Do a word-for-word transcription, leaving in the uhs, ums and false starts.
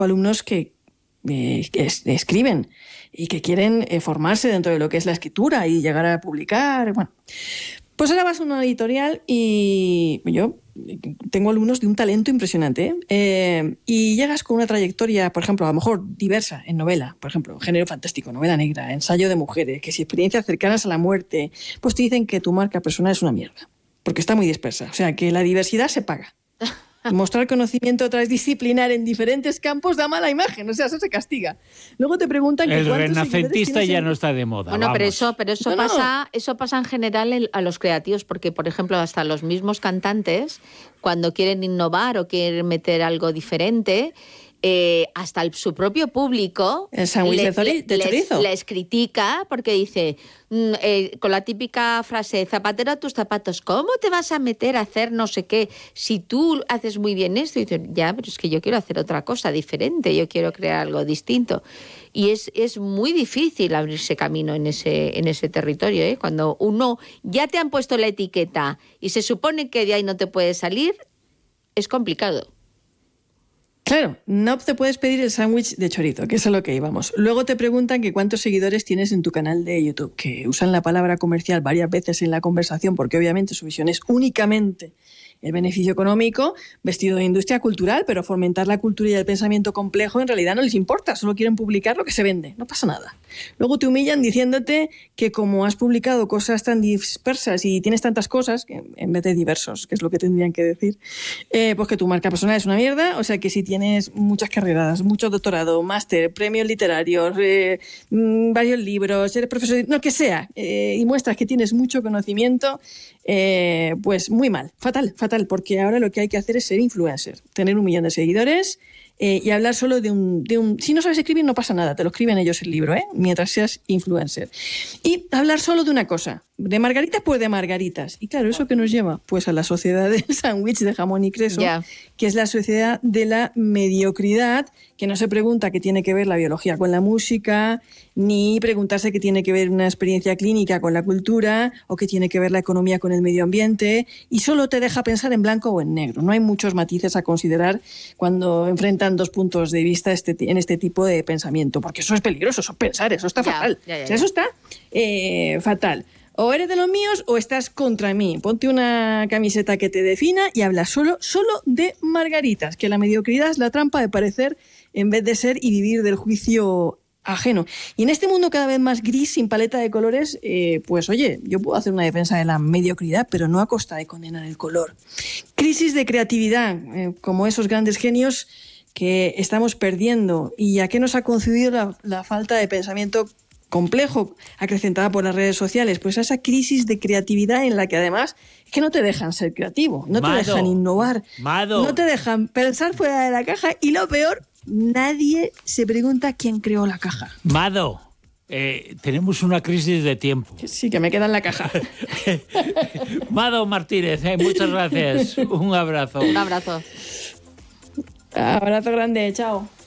alumnos que, eh, que es, escriben y que quieren eh, formarse dentro de lo que es la escritura y llegar a publicar. Bueno, pues ahora vas a una editorial y yo tengo alumnos de un talento impresionante, ¿eh? Eh, y llegas con una trayectoria, por ejemplo, a lo mejor diversa en novela, por ejemplo, género fantástico, novela negra, ensayo de mujeres, que si experiencias cercanas a la muerte, pues te dicen que tu marca personal es una mierda, porque está muy dispersa. O sea, que la diversidad se paga. Mostrar conocimiento transdisciplinar en diferentes campos da mala imagen, o sea, eso se castiga. Luego te preguntan que el cuántos renacentista ya en... no está de moda. Bueno, vamos. pero eso, pero eso no, pasa, no. eso pasa en general en, a los creativos, porque por ejemplo hasta los mismos cantantes, cuando quieren innovar o quieren meter algo diferente, eh, hasta el, su propio público el sándwich de, le, de chorizo les, les critica porque dice, mm, eh, con la típica frase, zapatero a tus zapatos, ¿cómo te vas a meter a hacer no sé qué si tú haces muy bien esto? Y dicen, ya, pero es que yo quiero hacer otra cosa diferente, yo quiero crear algo distinto. Y es, es muy difícil abrirse camino en ese, en ese territorio, ¿eh? Cuando uno ya te han puesto la etiqueta y se supone que de ahí no te puedes salir, es complicado. Claro, no te puedes pedir el sándwich de chorizo, que es a lo que íbamos. Luego te preguntan que cuántos seguidores tienes en tu canal de YouTube, que usan la palabra comercial varias veces en la conversación porque obviamente su visión es únicamente el beneficio económico, vestido de industria cultural, pero fomentar la cultura y el pensamiento complejo en realidad no les importa, solo quieren publicar lo que se vende, no pasa nada. Luego te humillan diciéndote que como has publicado cosas tan dispersas y tienes tantas cosas, que en vez de diversos, que es lo que tendrían que decir, eh, pues que tu marca personal es una mierda, o sea que si tienes muchas carreras, mucho doctorado, máster, premios literarios, eh, varios libros, eres profesor, no que sea, eh, y muestras que tienes mucho conocimiento, eh, pues muy mal, fatal, fatal. Porque ahora lo que hay que hacer es ser influencer, tener un millón de seguidores eh, y hablar solo de un, de un... Si no sabes escribir no pasa nada, te lo escriben ellos el libro, ¿eh? Mientras seas influencer. Y hablar solo de una cosa, de margaritas pues de margaritas. Y claro, ¿eso qué nos lleva? Pues a la sociedad del sándwich de jamón y queso, yeah. que es la sociedad de la mediocridad, que no se pregunta qué tiene que ver la biología con la música, ni preguntarse qué tiene que ver una experiencia clínica con la cultura, o qué tiene que ver la economía con el medio ambiente, y solo te deja pensar en blanco o en negro. No hay muchos matices a considerar cuando enfrentan dos puntos de vista este, en este tipo de pensamiento, porque eso es peligroso, eso es pensar, eso está yeah, fatal. Yeah, yeah, o sea, eso está eh, fatal. O eres de los míos o estás contra mí. Ponte una camiseta que te defina y habla solo, solo de margaritas, que la mediocridad es la trampa de parecer en vez de ser y vivir del juicio ajeno. Y en este mundo cada vez más gris, sin paleta de colores, eh, pues oye, yo puedo hacer una defensa de la mediocridad, pero no a costa de condenar el color. Crisis de creatividad, eh, como esos grandes genios que estamos perdiendo. ¿Y a qué nos ha concedido la, la falta de pensamiento complejo acrecentada por las redes sociales? Pues a esa crisis de creatividad en la que además es que no te dejan ser creativo, no Mado, te dejan innovar, Mado. no te dejan pensar fuera de la caja y lo peor, nadie se pregunta quién creó la caja. Mado, eh, tenemos una crisis de tiempo. Sí, que me queda en la caja. Mado Martínez, eh, muchas gracias. Un abrazo. Un abrazo. Abrazo grande, chao.